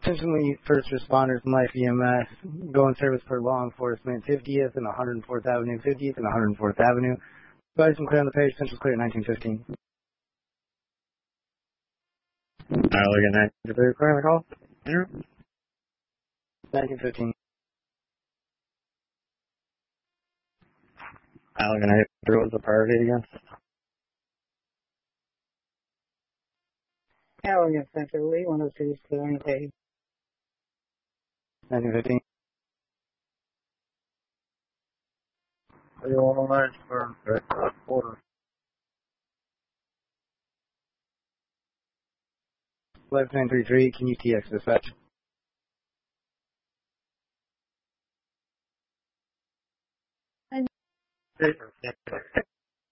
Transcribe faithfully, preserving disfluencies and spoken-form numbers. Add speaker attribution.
Speaker 1: Attention first responders and life E M S. Go in service for law enforcement. fiftieth and one hundred fourth Avenue. fiftieth and one hundred fourth Avenue. Advise and clear on the page. Central's clear at nineteen fifteen.
Speaker 2: Alright, look at that. Did they clear on the call? Andrew?
Speaker 1: nineteen fifteen.
Speaker 2: Alright, look at that. What was the priority again?
Speaker 3: Allegan Center, Lee, one oh two is clearing the page.
Speaker 1: nineteen fifteen.
Speaker 2: three one oh nine for order.
Speaker 1: eleven nine three three, can you T X dispatch?
Speaker 3: Paper.